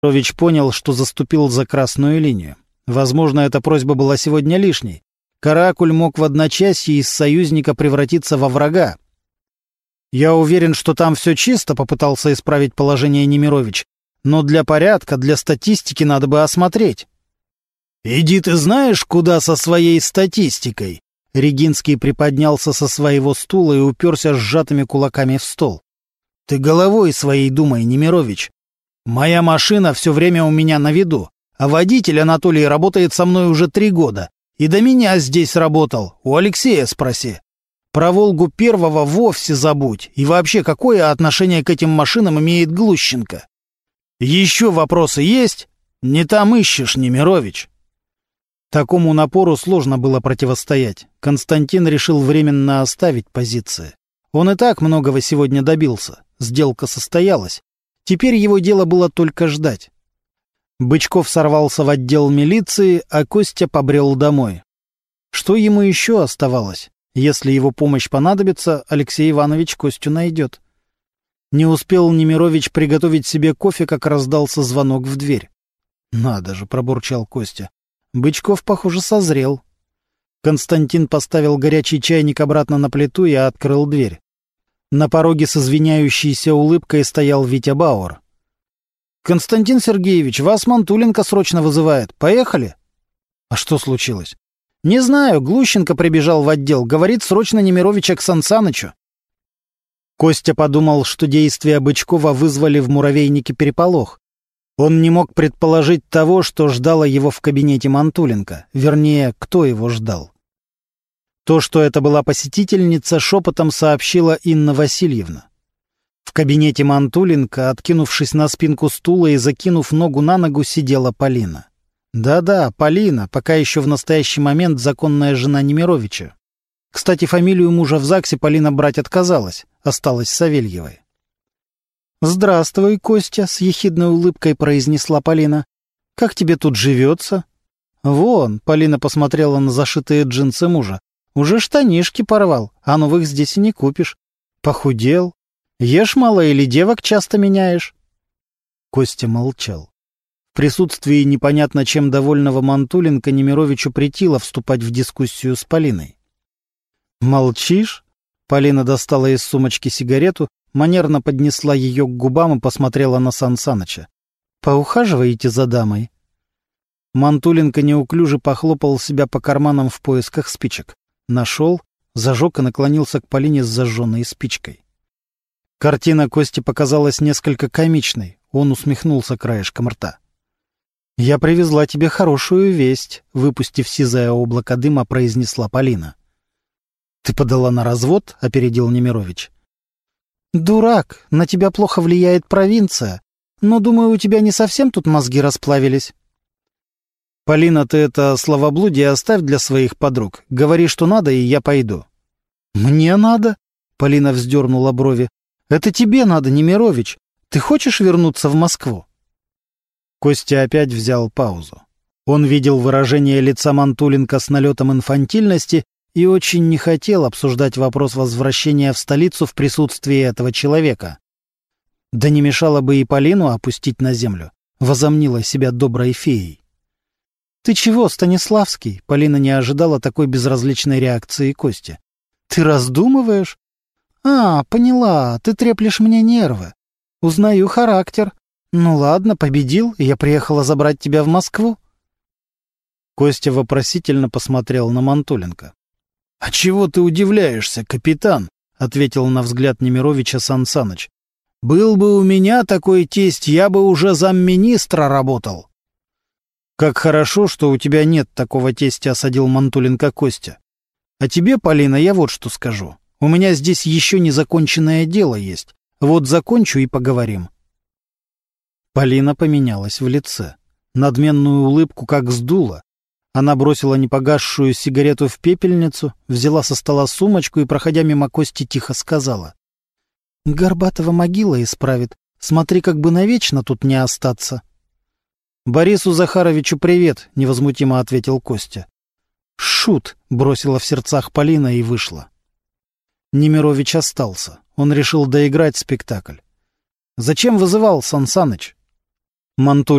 Немирович понял, что заступил за красную линию. Возможно, эта просьба была сегодня лишней. Каракуль мог в одночасье из союзника превратиться во врага. «Я уверен, что там все чисто», — попытался исправить положение Немирович. «Но для порядка, для статистики надо бы осмотреть». «Иди ты знаешь, куда со своей статистикой?» Регинский приподнялся со своего стула и уперся сжатыми кулаками в стол. «Ты головой своей думай, Немирович. Моя машина все время у меня на виду, а водитель Анатолий работает со мной уже 3 года. И до меня здесь работал, у Алексея спроси. Про «Волгу-1» вовсе забудь. И вообще, какое отношение к этим машинам имеет Глущенко? Еще вопросы есть? Не там ищешь, Немирович». Такому напору сложно было противостоять. Константин решил временно оставить позиции. Он и так многого сегодня добился. Сделка состоялась. Теперь его дело было только ждать. Бычков сорвался в отдел милиции, а Костя побрел домой. Что ему еще оставалось? Если его помощь понадобится, Алексей Иванович Костю найдет. Не успел Немирович приготовить себе кофе, как раздался звонок в дверь. «Надо же», — пробурчал Костя. Бычков, похоже, созрел. Константин поставил горячий чайник обратно на плиту и открыл дверь. На пороге с извиняющейся улыбкой стоял Витя Бауэр. «Константин Сергеевич, вас Мантуленко срочно вызывает. Поехали?» «А что случилось?» «Не знаю. Глущенко прибежал в отдел. Говорит, срочно Немировича к Сан Санычу». Костя подумал, что действия Бычкова вызвали в муравейнике переполох. Он не мог предположить того, что ждало его в кабинете Мантуленко. Вернее, кто его ждал. То, что это была посетительница, шепотом сообщила Инна Васильевна. В кабинете Мантуленко, откинувшись на спинку стула и закинув ногу на ногу, сидела Полина. Да-да, Полина, пока еще в настоящий момент законная жена Немировича. Кстати, фамилию мужа в ЗАГСе Полина брать отказалась, осталась Савельевой. «Здравствуй, Костя», — с ехидной улыбкой произнесла Полина. «Как тебе тут живется?» «Вон», — Полина посмотрела на зашитые джинсы мужа. «Уже штанишки порвал, а новых здесь и не купишь. Похудел. Ешь мало или девок часто меняешь?» Костя молчал. В присутствии непонятно чем довольного Мантуленко Немировичу претило вступать в дискуссию с Полиной. «Молчишь?» Полина достала из сумочки сигарету, манерно поднесла ее к губам и посмотрела на Сан Саныча. «Поухаживаете за дамой?» Мантуленко неуклюже похлопал себя по карманам в поисках спичек. Нашел, зажег и наклонился к Полине с зажженной спичкой. Картина Кости показалась несколько комичной. Он усмехнулся краешком рта. «Я привезла тебе хорошую весть», — выпустив сизое облако дыма, произнесла Полина. «Ты подала на развод?» — опередил Немирович. «Дурак, на тебя плохо влияет провинция. Но, думаю, у тебя не совсем тут мозги расплавились». «Полина, ты это словоблудие оставь для своих подруг. Говори, что надо, и я пойду». «Мне надо?» — Полина вздернула брови. «Это тебе надо, Немирович. Ты хочешь вернуться в Москву?» Костя опять взял паузу. Он видел выражение лица Мантуленко с налетом инфантильности и очень не хотел обсуждать вопрос возвращения в столицу в присутствии этого человека. Да не мешало бы и Полину опустить на землю, возомнила себя доброй феей. «Ты чего, Станиславский?» Полина не ожидала такой безразличной реакции Кости. «Ты раздумываешь?» «А, поняла, ты треплешь мне нервы. Узнаю характер. Ну ладно, победил, и я приехала забрать тебя в Москву». Костя вопросительно посмотрел на Мантуленко. «А чего ты удивляешься, капитан?» — ответил на взгляд Немировича Сан Саныч. «Был бы у меня такой тесть, я бы уже замминистра работал». «Как хорошо, что у тебя нет такого тестя», — осадил Мантуленко Костя. «А тебе, Полина, я вот что скажу. У меня здесь еще незаконченное дело есть. Вот закончу и поговорим». Полина поменялась в лице. Надменную улыбку как сдула. Она бросила непогасшую сигарету в пепельницу, взяла со стола сумочку и, проходя мимо Кости, тихо сказала. «Горбатова могила исправит. Смотри, как бы навечно тут не остаться». «Борису Захаровичу привет», — невозмутимо ответил Костя. «Шут», — бросила в сердцах Полина и вышла. Немирович остался. Он решил доиграть спектакль. «Зачем вызывал, Сан Саныч?» Мантуль